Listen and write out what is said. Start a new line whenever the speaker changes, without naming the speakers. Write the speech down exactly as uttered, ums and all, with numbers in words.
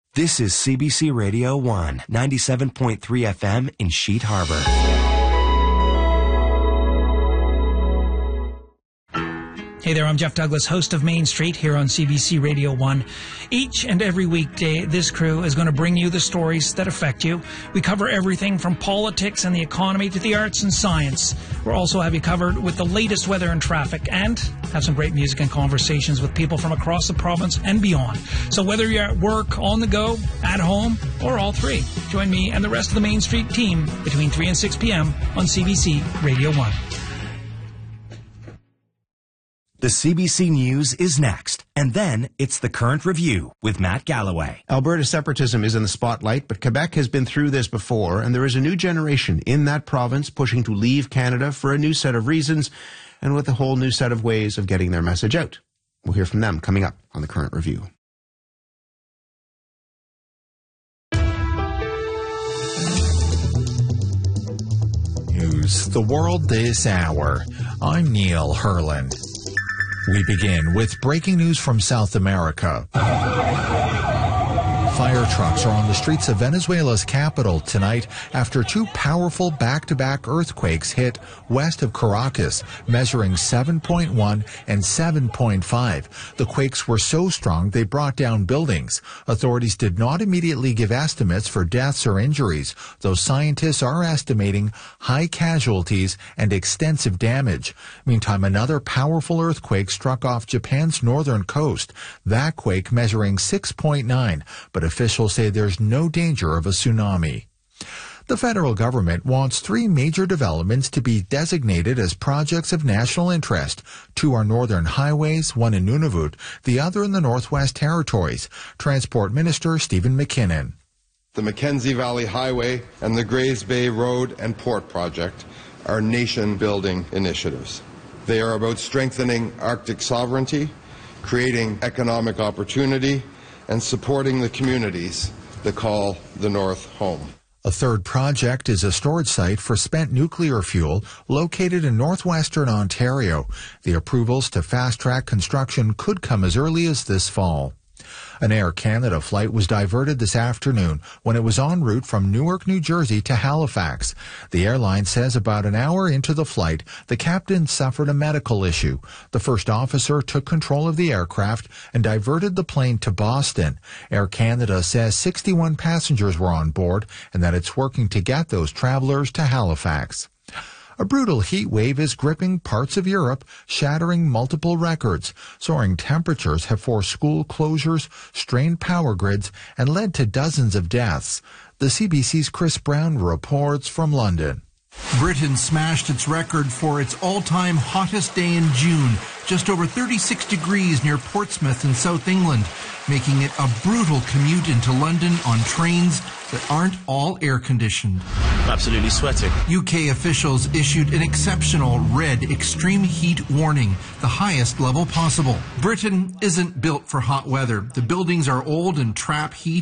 This is C B C Radio one, ninety-seven point three F M in Sheet Harbor.
Hey there, I'm Jeff Douglas, host of Main Street here on C B C Radio one. Each and every weekday, this crew is going to bring you the stories that affect you. We cover everything from politics and the economy to the arts and science. We'll also have you covered with the latest weather and traffic, and have some great music and conversations with people from across the province and beyond. So whether you're at work, on the go, at home, or all three, join me and the rest of the Main Street team between three and six p.m. on C B C Radio one.
The C B C News is next, and then it's the Current Review with Matt Galloway.
Alberta separatism is in the spotlight, but Quebec has been through this before, and there is a new generation in that province pushing to leave Canada for a new set of reasons, and with a whole new set of ways of getting their message out. We'll hear from them coming up on the Current Review.
News, the world this hour. I'm Neil Herland. We begin with breaking news from South America. Fire trucks are on the streets of Venezuela's capital tonight after two powerful back-to-back earthquakes hit west of Caracas, measuring seven point one and seven point five. The quakes were so strong they brought down buildings. Authorities did not immediately give estimates for deaths or injuries, though scientists are estimating high casualties and extensive damage. Meantime, another powerful earthquake struck off Japan's northern coast, that quake measuring six point nine, but officials say there's no danger of a tsunami. The federal government wants three major developments to be designated as projects of national interest. Two are northern highways, one in Nunavut, the other in the Northwest Territories. Transport Minister Stephen McKinnon.
The Mackenzie Valley Highway and the Grays Bay Road and Port Project are nation-building initiatives. They are about strengthening Arctic sovereignty, creating economic opportunity, and supporting the communities that call the North home.
A third project is a storage site for spent nuclear fuel located in northwestern Ontario. The approvals to fast-track construction could come as early as this fall. An Air Canada flight was diverted this afternoon when it was en route from Newark, New Jersey to Halifax. The airline says about an hour into the flight, the captain suffered a medical issue. The first officer took control of the aircraft and diverted the plane to Boston. Air Canada says sixty-one passengers were on board and that it's working to get those travelers to Halifax. A brutal heat wave is gripping parts of Europe, shattering multiple records. Soaring temperatures have forced school closures, strained power grids, and led to dozens of deaths. The C B C's Chris Brown reports from London.
Britain smashed its record for its all-time hottest day in June, just over thirty-six degrees near Portsmouth in South England, making it a brutal commute into London on trains that aren't all air-conditioned.
Absolutely sweating.
U K officials issued an exceptional red extreme heat warning, the highest level possible. Britain isn't built for hot weather. The buildings are old and trap heat